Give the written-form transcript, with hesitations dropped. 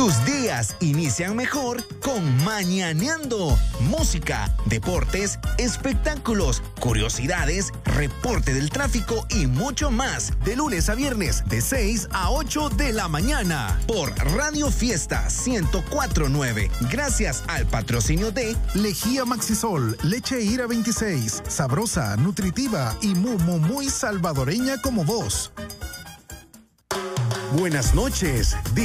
Tus días inician mejor con Mañaneando. Música, deportes, espectáculos, curiosidades, reporte del tráfico y mucho más. De lunes a viernes, de 6 a 8 de la mañana. Por Radio Fiesta 104.9. Gracias al patrocinio de Lejía Maxisol, leche Ira 26. Sabrosa, nutritiva y muy salvadoreña como vos. Buenas noches.